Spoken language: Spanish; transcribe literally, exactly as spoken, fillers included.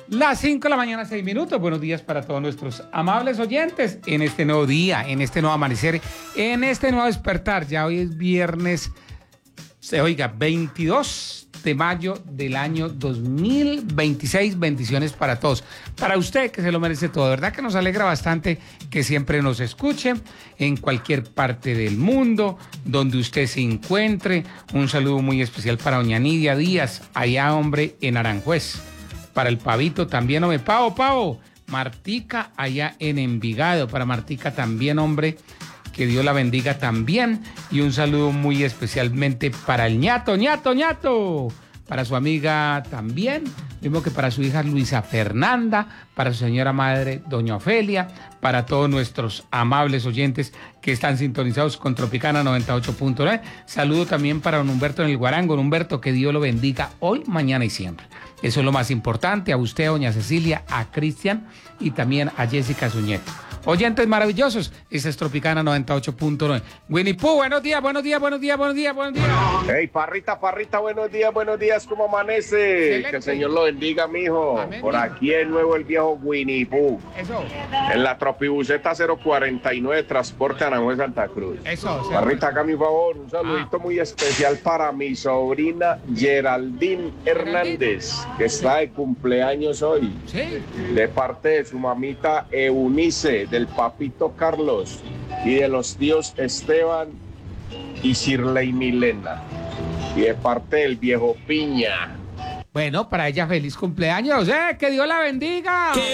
Las cinco de la mañana, seis minutos. Buenos días para todos nuestros amables oyentes en este nuevo día, en este nuevo amanecer, en este nuevo despertar. Ya hoy es viernes, se oiga, veintidós de mayo del año dos mil veintiséis. Bendiciones para todos. Para usted, que se lo merece todo. De verdad que nos alegra bastante que siempre nos escuche en cualquier parte del mundo, donde usted se encuentre. Un saludo muy especial para doña Nidia Díaz, allá, hombre, en Aranjuez. Para el Pavito también, hombre, Pavo, Pavo. Martica, allá en Envigado. Para Martica también, hombre, que Dios la bendiga también. Y un saludo muy especialmente para el ñato, ñato, ñato. Para su amiga también, mismo que para su hija Luisa Fernanda, para su señora madre doña Ofelia, para todos nuestros amables oyentes que están sintonizados con Tropicana noventa y ocho punto nueve. Saludo también para don Humberto en el Guarango. Don Humberto, que Dios lo bendiga hoy, mañana y siempre. Eso es lo más importante. A usted, a doña Cecilia, a Cristian y también a Jessica, su nieto. Oyentes maravillosos, esta es Tropicana noventa y ocho punto nueve. Winnie Pooh, buenos días, buenos días, buenos días, buenos días, buenos días. Hey, Parrita, Parrita, buenos días, buenos días, ¿cómo amanece? Excelente. Que el Señor lo bendiga, mijo. Amén. Por aquí el nuevo, el viejo Winnie Pooh. Eso. En la Tropibuseta cero cuarenta y nueve, transporte Aranjuez, Santa Cruz. Eso. Parrita, acá mi favor, un saludito ah. muy especial para mi sobrina Geraldine Hernández, que está de cumpleaños hoy. Sí. De parte de su mamita Eunice, del papito Carlos y de los tíos Esteban y Shirley Milena, y de parte del viejo Piña. Bueno, para ella feliz cumpleaños, ¡eh! ¡Que Dios la bendiga!